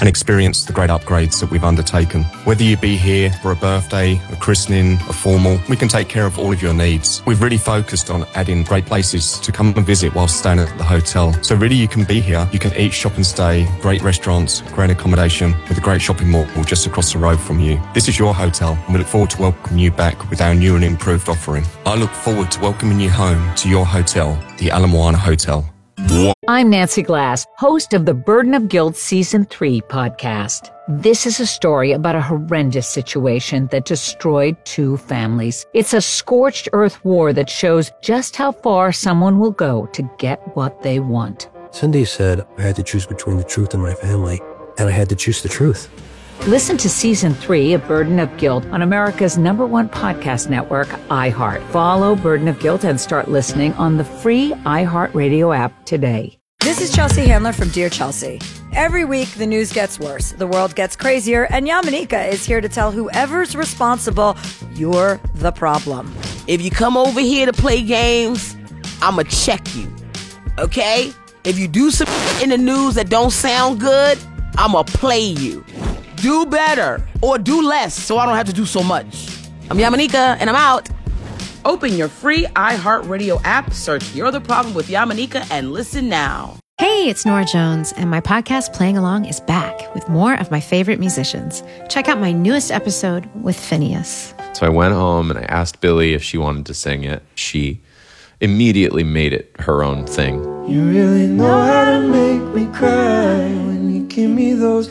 and experience the great upgrades that we've undertaken. Whether you be here for a birthday, a christening, a formal, we can take care of all of your needs. We've really focused on adding great places to come and visit while staying at the hotel. So really you can be here, you can eat, shop and stay, great restaurants, great accommodation with a great shopping mall just across the road from you. This is your hotel and we look forward to welcoming you back with our new and improved offering. I look forward to welcoming you home to your hotel, the Ala Moana Hotel. I'm Nancy Glass, host of the Burden of Guilt Season 3 podcast. This is a story about a horrendous situation that destroyed 2 families. It's a scorched earth war that shows just how far someone will go to get what they want. Cindy said I had to choose between the truth and my family, and I had to choose the truth. Listen to Season 3 of Burden of Guilt on America's #1 podcast network, iHeart. Follow Burden of Guilt and start listening on the free iHeartRadio app today. This is Chelsea Handler from Dear Chelsea. Every week, the news gets worse, the world gets crazier, and Yamanika is here to tell whoever's responsible, you're the problem. If you come over here to play games, I'ma check you, okay? If you do some in the news that don't sound good, I'ma play you. Do better or do less so I don't have to do so much. I'm Yamanika and I'm out. Open your free iHeartRadio app, search You're the Problem with Yamanika and listen now. Hey, it's Nora Jones, and my podcast Playing Along is back with more of my favorite musicians. Check out my newest episode with Phineas. So I went home and I asked Billy if she wanted to sing it. She immediately made it her own thing. You really know how to make me cry when you give me those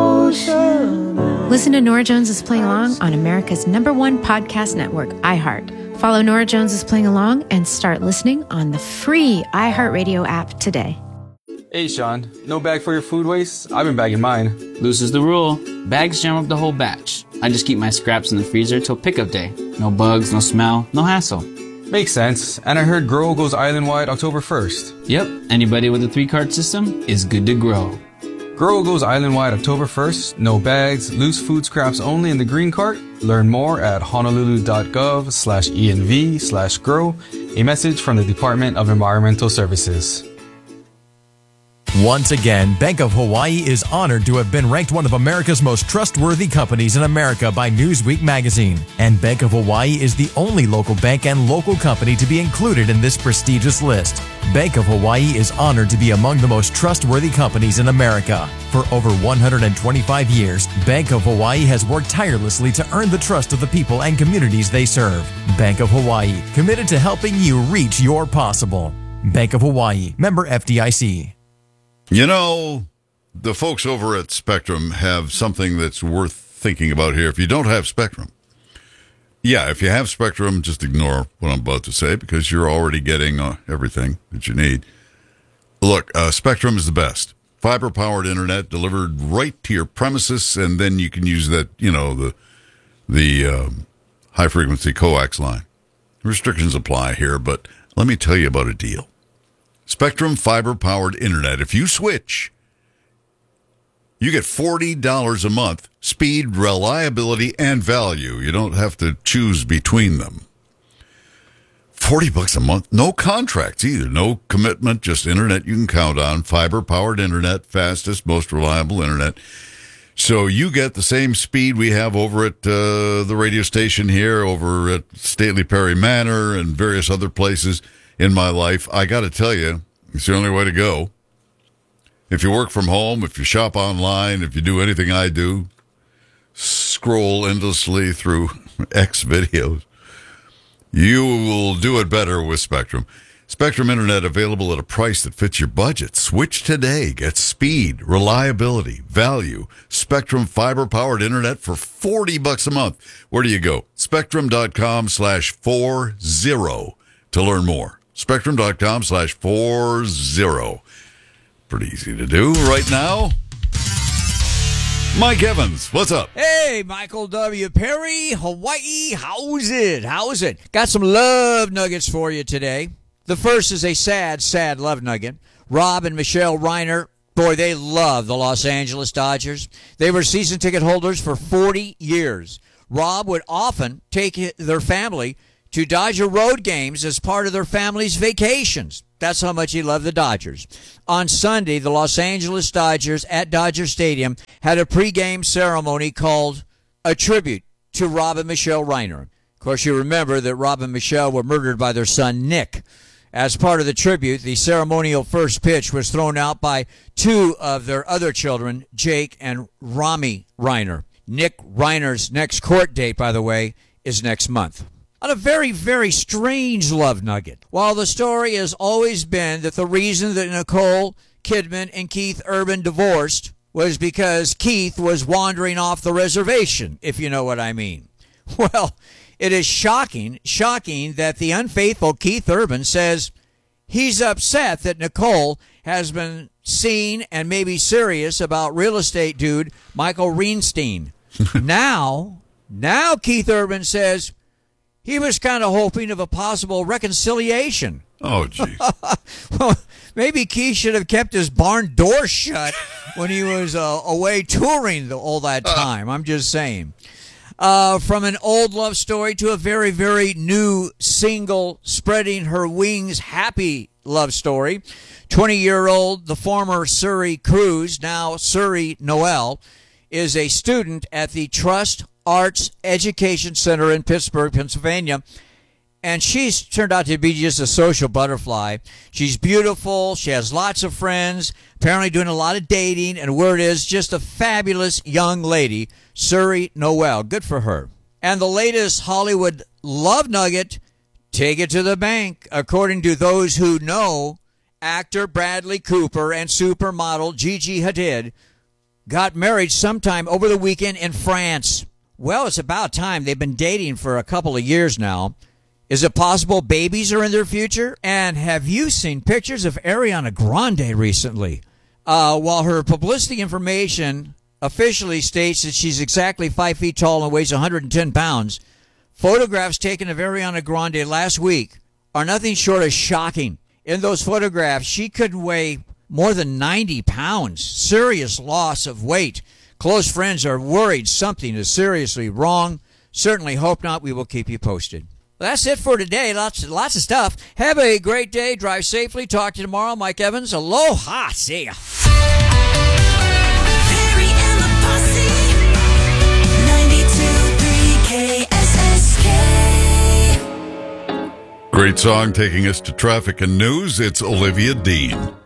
ocean eyes. Listen to Nora Jones is Playing Along on America's #1 podcast network, iHeart. Follow Nora Jones is Playing Along and start listening on the free iHeartRadio app today. Hey, Sean, no bag for your food waste? I've been bagging mine. Loose is the rule. Bags jam up the whole batch. I just keep my scraps in the freezer till pickup day. No bugs, no smell, no hassle. Makes sense. And I heard Grow goes island-wide October 1st. Yep, anybody with a 3-cart system is good to grow. Grow goes island-wide October 1st. No bags, loose food scraps only in the green cart. Learn more at honolulu.gov/ENV/grow. A message from the Department of Environmental Services. Once again, Bank of Hawaii is honored to have been ranked one of America's most trustworthy companies in America by Newsweek magazine. And Bank of Hawaii is the only local bank and local company to be included in this prestigious list. Bank of Hawaii is honored to be among the most trustworthy companies in America. For over 125 years, Bank of Hawaii has worked tirelessly to earn the trust of the people and communities they serve. Bank of Hawaii, committed to helping you reach your possible. Bank of Hawaii, member FDIC. You know, the folks over at Spectrum have something that's worth thinking about here. If you don't have Spectrum, if you have Spectrum, just ignore what I'm about to say because you're already getting everything that you need. Look, Spectrum is the best. Fiber-powered internet delivered right to your premises, and then you can use that, the high-frequency coax line. Restrictions apply here, but let me tell you about a deal. Spectrum fiber-powered internet. If you switch, you get $40 a month, speed, reliability, and value. You don't have to choose between them. $40 a month, no contracts either, no commitment, just internet you can count on. Fiber-powered internet, fastest, most reliable internet. So you get the same speed we have over at the radio station here, over at Stately Perry Manor and various other places in my life. I got to tell you, it's the only way to go. If you work from home, if you shop online, if you do anything I do, scroll endlessly through X videos, you will do it better with Spectrum. Spectrum Internet available at a price that fits your budget. Switch today. Get speed, reliability, value. Spectrum fiber-powered internet for $40 a month. Where do you go? Spectrum.com/40 to learn more. Spectrum.com/40. Pretty easy to do right now. Mike Evans, what's up? Hey, Michael W. Perry, Hawaii, how's it? Got some love nuggets for you today. The first is a sad, sad love nugget. Rob and Michelle Reiner, boy, they love the Los Angeles Dodgers. They were season ticket holders for 40 years. Rob would often take their family to Dodger road games as part of their family's vacations. That's how much he loved the Dodgers. On Sunday, the Los Angeles Dodgers at Dodger Stadium had a pregame ceremony called A Tribute to Rob and Michelle Reiner. Of course, you remember that Rob and Michelle were murdered by their son, Nick. As part of the tribute, the ceremonial first pitch was thrown out by two of their other children, Jake and Rami Reiner. Nick Reiner's next court date, by the way, is next month. On a very, very strange love nugget. While the story has always been that the reason that Nicole Kidman and Keith Urban divorced was because Keith was wandering off the reservation, if you know what I mean. Well, it is shocking that the unfaithful Keith Urban says he's upset that Nicole has been seen and maybe serious about real estate dude Michael Reinstein. Now Keith Urban says he was kind of hoping of a possible reconciliation. Oh, geez. Well, maybe Keith should have kept his barn door shut when he was away touring all that time. I'm just saying. From an old love story to a very, very new single, spreading her wings, happy love story. 20-year-old, the former Suri Cruz, now Suri Noel, is a student at the Trust Arts Education Center in Pittsburgh, Pennsylvania. And she's turned out to be just a social butterfly. She's beautiful. She has lots of friends, apparently doing a lot of dating. And word is, just a fabulous young lady, Suri Noel. Good for her. And the latest Hollywood love nugget, take it to the bank. According to those who know, actor Bradley Cooper and supermodel Gigi Hadid got married sometime over the weekend in France. Well, it's about time. They've been dating for a couple of years now. Is it possible babies are in their future? And have you seen pictures of Ariana Grande recently? While her publicity information officially states that she's exactly 5 feet tall and weighs 110 pounds, photographs taken of Ariana Grande last week are nothing short of shocking. In those photographs, she could weigh more than 90 pounds. Serious loss of weight. Close friends are worried something is seriously wrong. Certainly hope not. We will keep you posted. That's it for today. Lots of stuff. Have a great day. Drive safely. Talk to you tomorrow. Mike Evans. Aloha. See ya. Perry and the Posse. 92.3 KSSK. Great song taking us to traffic and news. It's Olivia Dean.